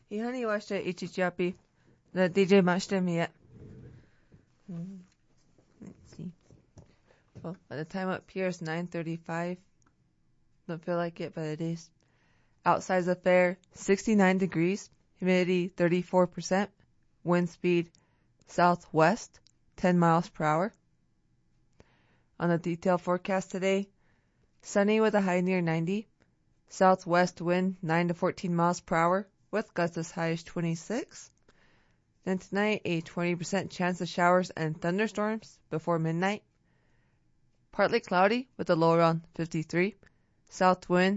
Ihani washte ichichapi. The DJ matched me yet. Let's see. Well, by the time up here it's 9:35. Don't feel like it, but it is. Outside's the fair, 69 degrees, humidity 34%, wind speed southwest, 10 miles per hour. On the detailed forecast today, sunny with a high near 90, southwest wind 9 to 14 miles per hour, with gusts as high as 26. Then tonight, a 20% chance of showers and thunderstorms before midnight. Partly cloudy with a low around 53. South wind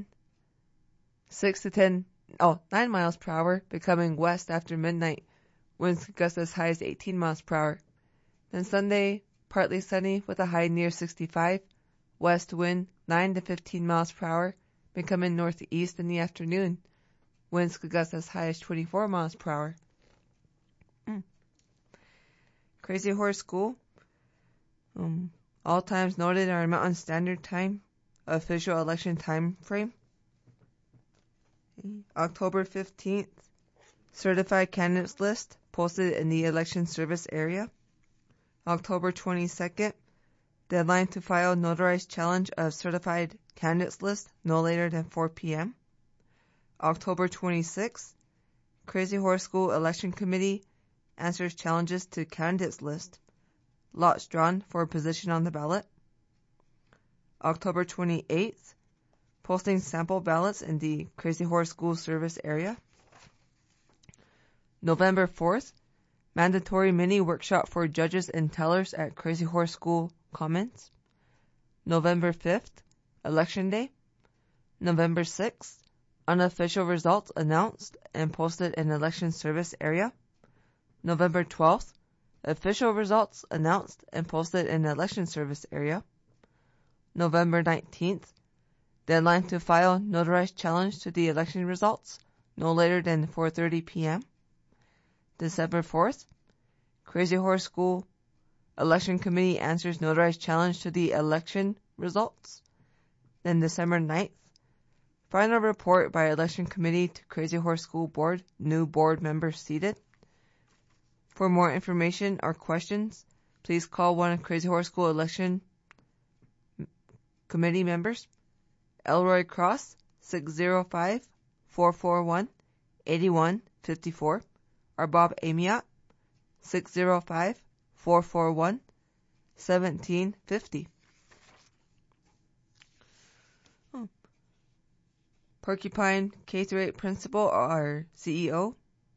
9 miles per hour, becoming west after midnight. Winds gust as high as 18 miles per hour. Then Sunday, partly sunny with a high near 65. West wind 9 to 15 miles per hour, becoming northeast in the afternoon. Winds could gust as high as 24 miles per hour. Crazy Horse School. All times noted are Mountain Standard Time. Official election time frame. October 15th. Certified candidates list posted in the election service area. October 22nd. Deadline to file notarized challenge of certified candidates list no later than 4 p.m. October 26th. Crazy Horse School Election Committee answers challenges to candidates list. Lots drawn for a position on the ballot. October 28th. Posting sample ballots in the Crazy Horse School service area. November 4th. Mandatory mini workshop for judges and tellers at Crazy Horse School Commons. November 5th. Election Day. November 6th. Unofficial results announced and posted in election service area. November 12th. Official results announced and posted in election service area. November 19th. Deadline to file notarized challenge to the election results no later than 4:30 p.m. December 4th. Crazy Horse School Election Committee answers notarized challenge to the election results. Then December 9th. Final report by Election Committee to Crazy Horse School Board. New board members seated. For more information or questions, please call one of Crazy Horse School Election Committee members. Elroy Cross, 605-441-8154, or Bob Amiot, 605-441-1750. Porcupine K-8 Principal or CEO.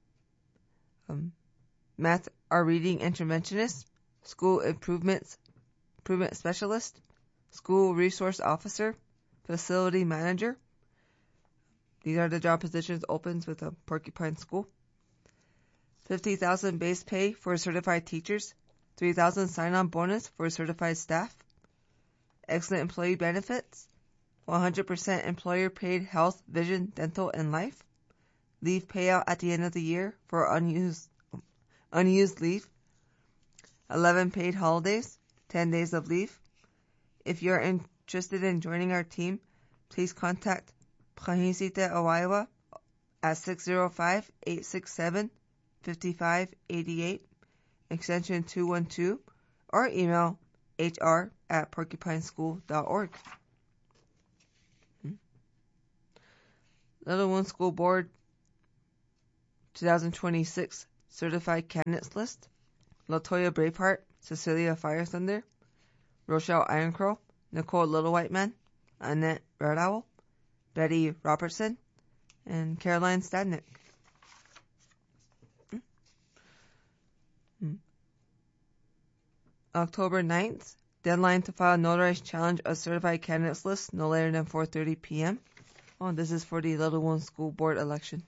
Math or Reading Interventionist, School Improvement Specialist, School Resource Officer, Facility Manager. These are the job positions opens with a Porcupine School. $50,000 base pay for certified teachers, $3,000 sign-on bonus for certified staff. Excellent employee benefits, 100% employer-paid health, vision, dental, and life. Leave payout at the end of the year for unused leave. 11 paid holidays, 10 days of leave. If you're interested in joining our team, please contact Prahisita Owawa at 605-867-5588, extension 212, or email hr@porcupineschool.org. Little Wound School Board 2026 Certified Candidates List. Latoya Braveheart, Cecilia Fire Thunder, Rochelle Ironcrow, Nicole Little White Man, Annette Red Owl, Betty Robertson, and Caroline Stadnick. October 9th, deadline to file notarized challenge of certified candidates list no later than 4:30 p.m. Oh, this is for the Little Wound School Board election.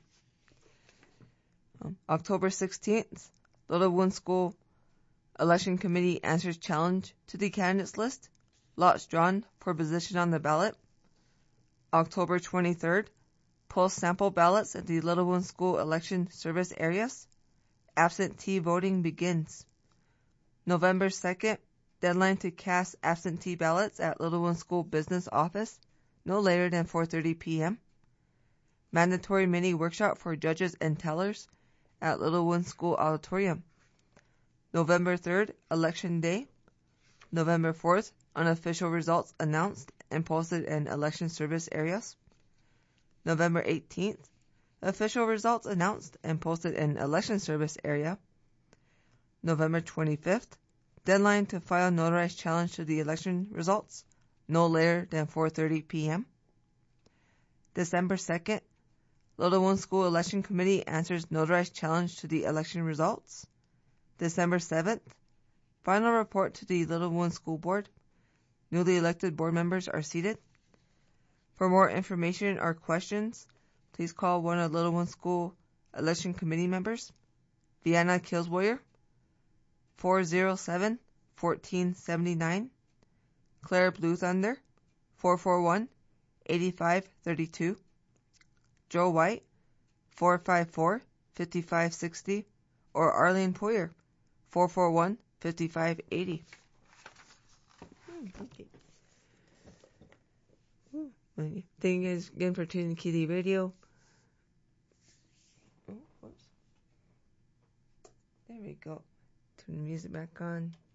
October 16th, Little Wound School Election Committee answers challenge to the candidates list. Lots drawn for position on the ballot. October 23rd, post sample ballots at the Little Wound School election service areas. Absentee voting begins. November 2nd, deadline to cast absentee ballots at Little Wound School business office no later than 4:30 p.m. mandatory mini workshop for judges and tellers at Littlewood School Auditorium. November 3rd, Election Day. November 4th, unofficial results announced and posted in election service areas. November 18th, official results announced and posted in election service area. November 25th, deadline to file notarized challenge to the election results, no later than 4:30 p.m. December 2nd, Littlewood School Election Committee answers notarized challenge to the election results. December 7th, final report to the Littlewood School Board. Newly elected board members are seated. For more information or questions, please call one of Littlewood School Election Committee members, Vienna Killsboyer, 407-1479, Claire Blue Thunder, 441-8532, Joe White, 454-5560, or Arlene Poyer, 441-5580. Okay. Thank you guys again for tuning in to KD Radio. Oh, whoops. There we go. Turn the music back on.